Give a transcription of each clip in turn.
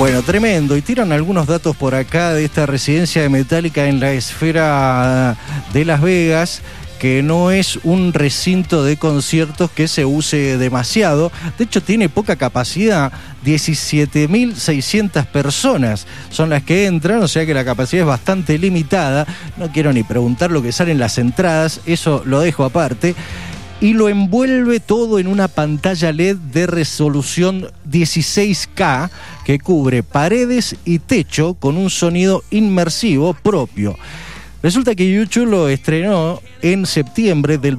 Bueno, tremendo. Y tiran algunos datos por acá de esta residencia de Metallica en la esfera de Las Vegas, que no es un recinto de conciertos que se use demasiado. De hecho, tiene poca capacidad. 17.600 personas son las que entran, o sea que la capacidad es bastante limitada. No quiero ni preguntar lo que salen las entradas, eso lo dejo aparte. Y lo envuelve todo en una pantalla LED de resolución 16K que cubre paredes y techo con un sonido inmersivo propio. Resulta que U2 lo estrenó en septiembre del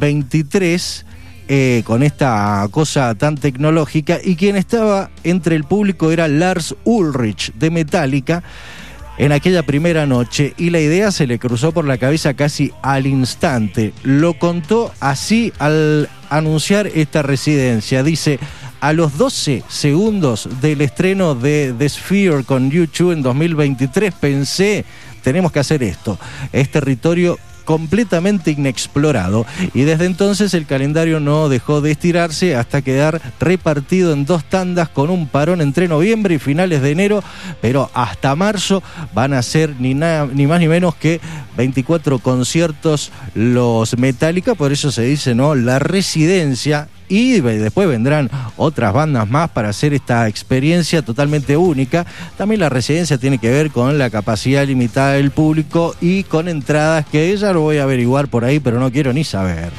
2023 con esta cosa tan tecnológica, y quien estaba entre el público era Lars Ulrich de Metallica en aquella primera noche, y la idea se le cruzó por la cabeza casi al instante. Lo contó así al anunciar esta residencia. Dice: a los 12 segundos del estreno de The Sphere con U2 en 2023 pensé, tenemos que hacer esto. Es territorio completamente inexplorado, y desde entonces el calendario no dejó de estirarse hasta quedar repartido en 2 tandas con un parón entre noviembre y finales de enero, pero hasta marzo van a ser ni más ni menos que 24 conciertos los Metallica. Por eso se dice, ¿no?, la residencia. Y después vendrán otras bandas más para hacer esta experiencia totalmente única. También la residencia tiene que ver con la capacidad limitada del público y con entradas que ya lo voy a averiguar por ahí, pero no quiero ni saber.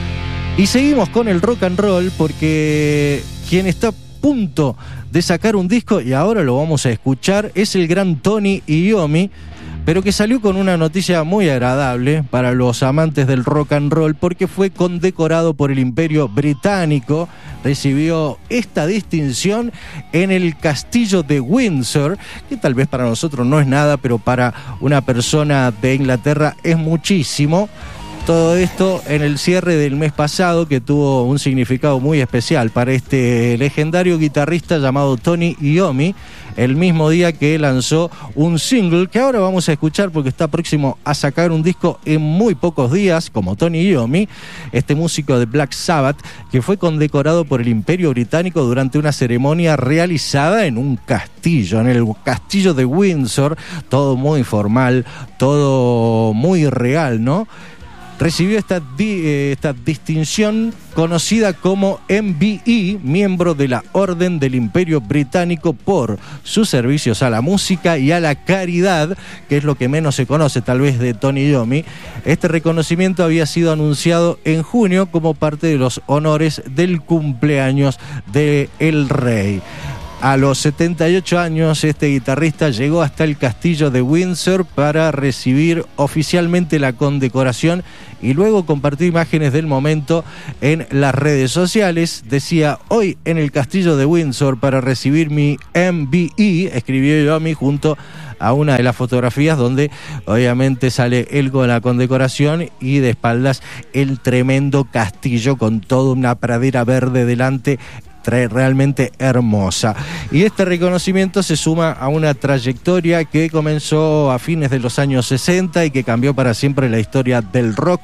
Y seguimos con el rock and roll, porque quien está a punto de sacar un disco, y ahora lo vamos a escuchar, es el gran Tony Iommi, pero que salió con una noticia muy agradable para los amantes del rock and roll, porque fue condecorado por el Imperio Británico. Recibió esta distinción en el castillo de Windsor, que tal vez para nosotros no es nada, pero para una persona de Inglaterra es muchísimo. Todo esto en el cierre del mes pasado, que tuvo un significado muy especial para este legendario guitarrista llamado Tony Iommi, el mismo día que lanzó un single que ahora vamos a escuchar porque está próximo a sacar un disco en muy pocos días, como Tony Iommi, este músico de Black Sabbath, que fue condecorado por el Imperio Británico durante una ceremonia realizada en un castillo, en el castillo de Windsor, todo muy formal, todo muy real, ¿no? Recibió esta distinción conocida como MBE, miembro de la Orden del Imperio Británico, por sus servicios a la música y a la caridad, que es lo que menos se conoce tal vez de Tony Iommi. Este reconocimiento había sido anunciado en junio como parte de los honores del cumpleaños del rey. A los 78 años, este guitarrista llegó hasta el castillo de Windsor para recibir oficialmente la condecoración y luego compartió imágenes del momento en las redes sociales. Decía: hoy en el castillo de Windsor para recibir mi MBE, escribió Iommi junto a una de las fotografías donde obviamente sale él con la condecoración y de espaldas el tremendo castillo con toda una pradera verde delante, realmente hermosa. Y este reconocimiento se suma a una trayectoria que comenzó a fines de los años 60 y que cambió para siempre la historia del rock,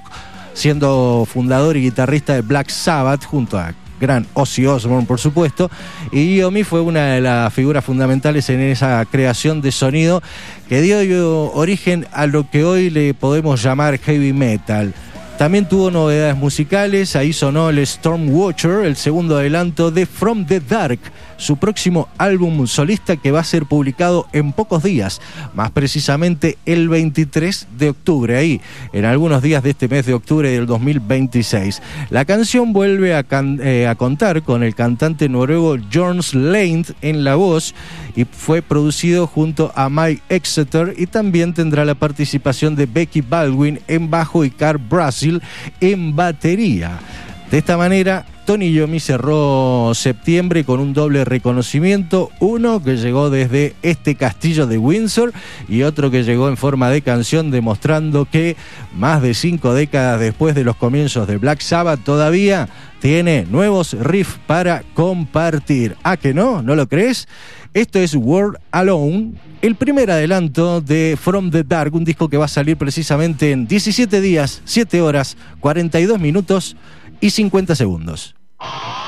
siendo fundador y guitarrista de Black Sabbath junto a gran Ozzy Osbourne, por supuesto. Y Iommi fue una de las figuras fundamentales en esa creación de sonido que dio origen a lo que hoy le podemos llamar heavy metal. También tuvo novedades musicales. Ahí sonó el Stormwatcher, el segundo adelanto de From the Dark, su próximo álbum solista que va a ser publicado en pocos días, más precisamente el 23 de octubre, ahí, en algunos días de este mes de octubre del 2026. La canción vuelve a contar con el cantante noruego Jørn Lande en la voz y fue producido junto a Mike Exeter, y también tendrá la participación de Becky Baldwin en bajo y Carl Brasil en batería. De esta manera, Tony Iommi cerró septiembre con un doble reconocimiento, uno que llegó desde este castillo de Windsor y otro que llegó en forma de canción, demostrando que más de 5 décadas después de los comienzos de Black Sabbath todavía tiene nuevos riffs para compartir. ¿Ah, que no? ¿No lo crees? Esto es World Alone, el primer adelanto de From the Dark, un disco que va a salir precisamente en 17 días, 7 horas, 42 minutos y 50 segundos.